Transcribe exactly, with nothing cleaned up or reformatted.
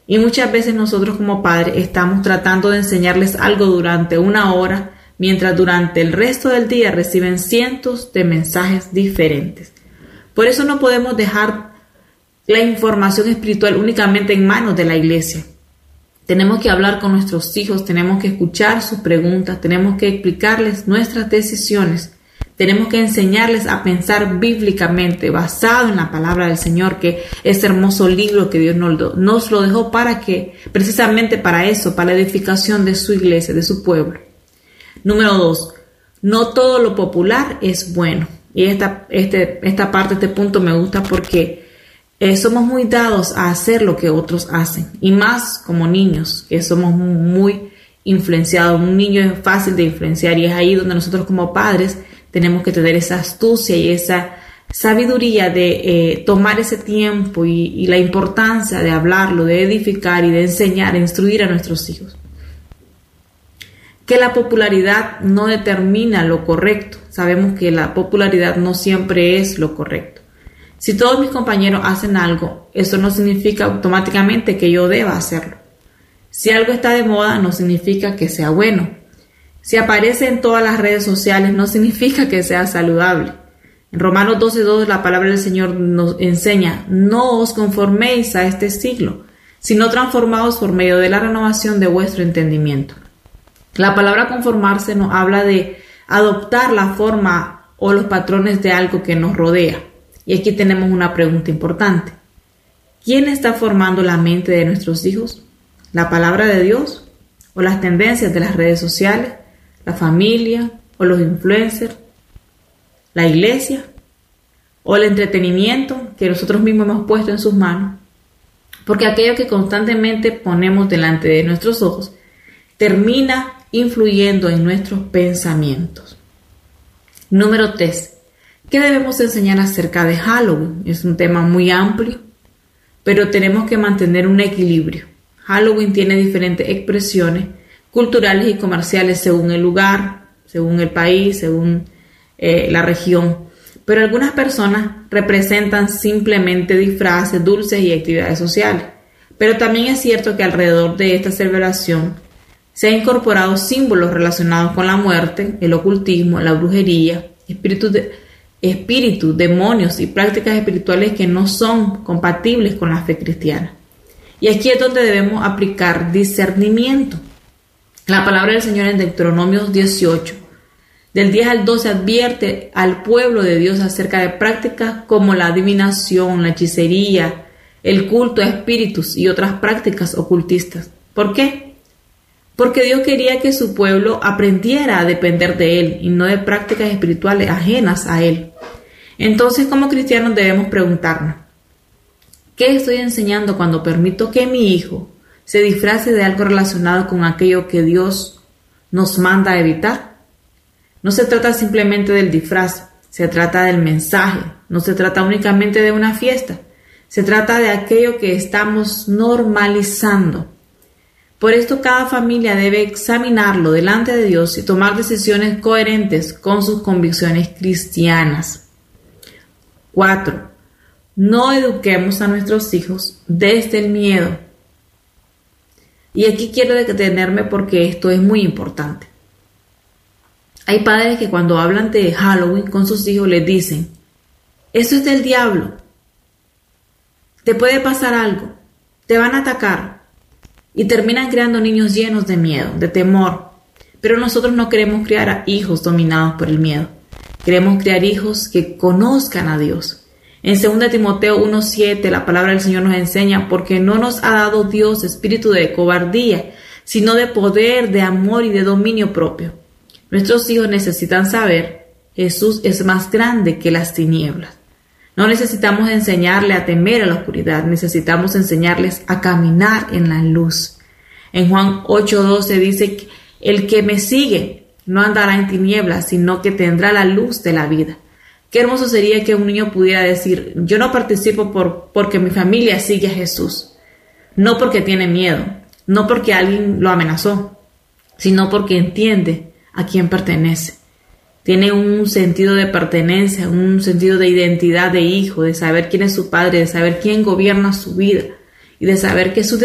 Y muchas veces nosotros como padres estamos tratando de enseñarles algo durante una hora, mientras durante el resto del día reciben cientos de mensajes diferentes. Por eso no podemos dejar la información espiritual únicamente en manos de la iglesia. Tenemos que hablar con nuestros hijos, tenemos que escuchar sus preguntas, tenemos que explicarles nuestras decisiones, tenemos que enseñarles a pensar bíblicamente, basado en la palabra del Señor, que es hermoso libro que Dios nos, nos lo dejó para que, precisamente para eso, para la edificación de su iglesia, de su pueblo. Número dos, no todo lo popular es bueno. Y esta, este, esta parte, este punto me gusta porque eh, somos muy dados a hacer lo que otros hacen. Y más como niños, que somos muy influenciados. Un niño es fácil de influenciar y es ahí donde nosotros como padres tenemos que tener esa astucia y esa sabiduría de eh, tomar ese tiempo y, y la importancia de hablarlo, de edificar y de enseñar, e instruir a nuestros hijos. Que la popularidad no determina lo correcto. Sabemos que la popularidad no siempre es lo correcto. Si todos mis compañeros hacen algo, eso no significa automáticamente que yo deba hacerlo. Si algo está de moda, no significa que sea bueno. Si aparece en todas las redes sociales, no significa que sea saludable. En Romanos doce dos la palabra del Señor nos enseña: no os conforméis a este siglo, sino transformaos por medio de la renovación de vuestro entendimiento. La palabra conformarse nos habla de adoptar la forma o los patrones de algo que nos rodea. Y aquí tenemos una pregunta importante. ¿Quién está formando la mente de nuestros hijos? ¿La palabra de Dios o las tendencias de las redes sociales, la familia o los influencers, la iglesia o el entretenimiento que nosotros mismos hemos puesto en sus manos? Porque aquello que constantemente ponemos delante de nuestros ojos termina influyendo en nuestros pensamientos. Número tres. ¿Qué debemos enseñar acerca de Halloween? Es un tema muy amplio, pero tenemos que mantener un equilibrio. Halloween tiene diferentes expresiones culturales y comerciales según el lugar, según el país, según eh, la región. Pero algunas personas representan simplemente disfraces, dulces y actividades sociales. Pero también es cierto que alrededor de esta celebración se han incorporado símbolos relacionados con la muerte, el ocultismo, la brujería, espíritus, de, espíritus, demonios y prácticas espirituales que no son compatibles con la fe cristiana. Y aquí es donde debemos aplicar discernimiento. La palabra del Señor en Deuteronomio dieciocho, del diez al doce, advierte al pueblo de Dios acerca de prácticas como la adivinación, la hechicería, el culto a espíritus y otras prácticas ocultistas. ¿Por qué? Porque Dios quería que su pueblo aprendiera a depender de Él y no de prácticas espirituales ajenas a Él. Entonces, como cristianos debemos preguntarnos: ¿qué estoy enseñando cuando permito que mi hijo se disfrace de algo relacionado con aquello que Dios nos manda a evitar? No se trata simplemente del disfraz, se trata del mensaje, no se trata únicamente de una fiesta, se trata de aquello que estamos normalizando. Por esto cada familia debe examinarlo delante de Dios y tomar decisiones coherentes con sus convicciones cristianas. cuatro. No eduquemos a nuestros hijos desde el miedo. Y aquí quiero detenerme porque esto es muy importante. Hay padres que cuando hablan de Halloween con sus hijos les dicen: eso es del diablo, te puede pasar algo, te van a atacar. Y terminan creando niños llenos de miedo, de temor. Pero nosotros no queremos criar a hijos dominados por el miedo. Queremos criar hijos que conozcan a Dios. En segunda Timoteo uno siete la palabra del Señor nos enseña: porque no nos ha dado Dios espíritu de cobardía, sino de poder, de amor y de dominio propio. Nuestros hijos necesitan saber: Jesús es más grande que las tinieblas. No necesitamos enseñarle a temer a la oscuridad, necesitamos enseñarles a caminar en la luz. En Juan ocho doce dice que el que me sigue no andará en tinieblas, sino que tendrá la luz de la vida. Qué hermoso sería que un niño pudiera decir: yo no participo por, porque mi familia sigue a Jesús, no porque tiene miedo, no porque alguien lo amenazó, sino porque entiende a quién pertenece. Tiene un sentido de pertenencia, un sentido de identidad de hijo, de saber quién es su padre, de saber quién gobierna su vida y de saber que sus